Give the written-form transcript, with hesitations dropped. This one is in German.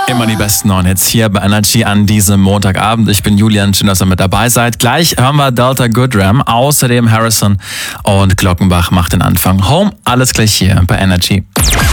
Immer die besten neuen Hits hier bei Energy an diesem Montagabend. Ich bin Julian, schön, dass ihr mit dabei seid. Gleich hören wir Delta Goodram, außerdem Harrison und Glockenbach macht den Anfang. Home, alles gleich hier bei Energy.